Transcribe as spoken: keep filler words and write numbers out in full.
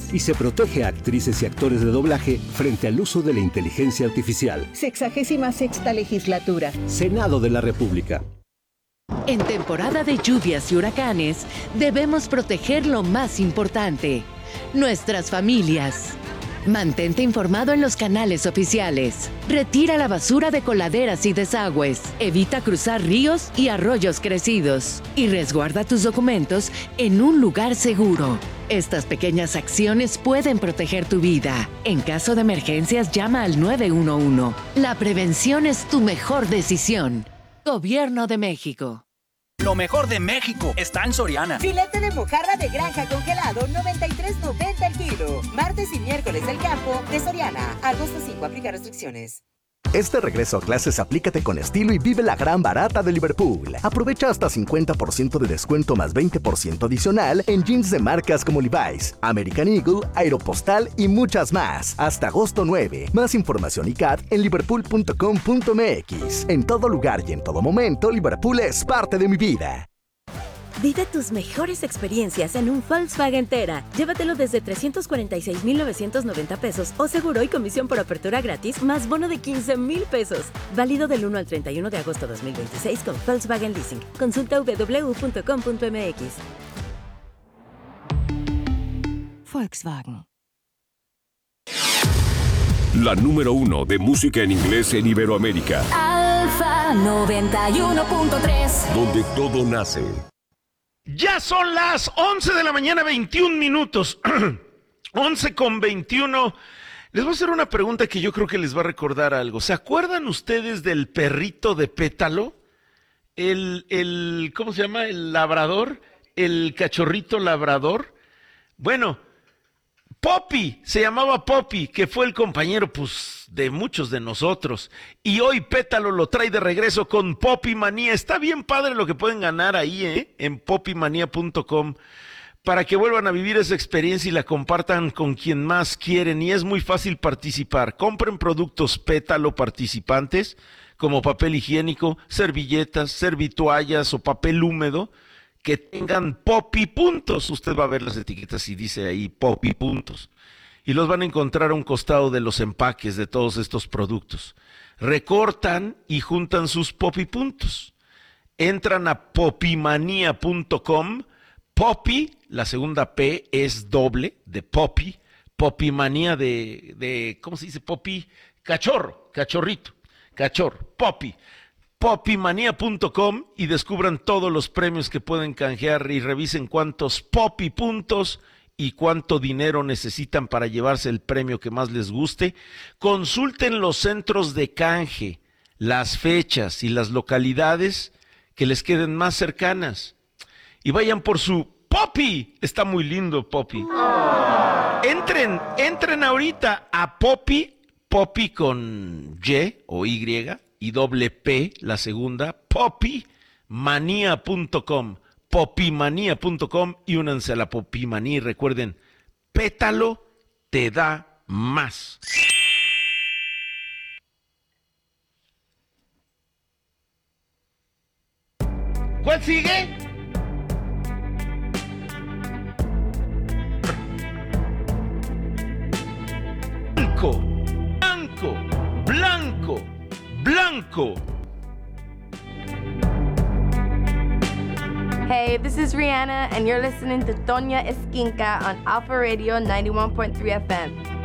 y se protege a actrices y actores de doblaje frente al uso de la inteligencia artificial. Sexagésima sexta legislatura. Senado de la República. En temporada de lluvias y huracanes, debemos proteger lo más importante: nuestras familias. Mantente informado en los canales oficiales. Retira la basura de coladeras y desagües. Evita cruzar ríos y arroyos crecidos. Y resguarda tus documentos en un lugar seguro. Estas pequeñas acciones pueden proteger tu vida. En caso de emergencias, llama al nueve uno uno. La prevención es tu mejor decisión. Gobierno de México. Lo mejor de México está en Soriana. Filete de mojarra de granja congelado, noventa y tres noventa el kilo. Martes y miércoles del campo de Soriana. Agosto cinco, aplica restricciones. Este regreso a clases aplícate con estilo y vive la gran barata de Liverpool. Aprovecha hasta cincuenta por ciento de descuento más veinte por ciento adicional en jeans de marcas como Levi's, American Eagle, Aeropostal y muchas más. Hasta agosto nueve. Más información y C A T en liverpool punto com punto m x. En todo lugar y en todo momento, Liverpool es parte de mi vida. Vive tus mejores experiencias en un Volkswagen Tera. Llévatelo desde trescientos cuarenta y seis mil novecientos noventa pesos o seguro y comisión por apertura gratis más bono de quince mil pesos. Válido del uno al treinta y uno de agosto de dos mil veintiséis con Volkswagen Leasing. Consulta doble u doble u doble u punto com punto m x. Volkswagen. La número uno de música en inglés en Iberoamérica. Alfa noventa y uno punto tres. Donde todo nace. Ya son las once de la mañana, veintiún minutos. once con veintiuno. Les voy a hacer una pregunta que yo creo que les va a recordar algo. ¿Se acuerdan ustedes del perrito de Pétalo? El, el, ¿cómo se llama? El labrador, el cachorrito labrador. Bueno, Poppy, se llamaba Poppy, que fue el compañero, pues, de muchos de nosotros. Y hoy Pétalo lo trae de regreso con Poppy Manía. Está bien padre lo que pueden ganar ahí, ¿eh? En poppy manía punto com, para que vuelvan a vivir esa experiencia y la compartan con quien más quieren. Y es muy fácil participar. Compren productos Pétalo participantes, como papel higiénico, servilletas, servitoallas o papel húmedo, que tengan Poppy puntos. Usted va a ver las etiquetas y dice ahí Poppy puntos. Y los van a encontrar a un costado de los empaques de todos estos productos. Recortan y juntan sus Poppy puntos. Entran a poppy manía punto com. Poppy, la segunda P es doble de Poppy. Poppy Manía de, de, ¿cómo se dice? Poppy, cachorro, cachorrito, cachorro, Poppy. poppy manía punto com y descubran todos los premios que pueden canjear y revisen cuántos Poppy puntos y cuánto dinero necesitan para llevarse el premio que más les guste. Consulten los centros de canje, las fechas y las localidades que les queden más cercanas. Y vayan por su Poppy. Está muy lindo Poppy. Entren, entren ahorita a Poppy, Poppy con Y o Y y doble P, la segunda, poppy manía punto com. poppy manía punto com y únanse a la Poppy Manía. Y recuerden, Pétalo te da más. ¿Cuál sigue? Blanco, blanco, blanco, blanco. Hey, this is Rihanna, and you're listening to Tonya Esquinca on Alpha Radio ninety-one point three F M.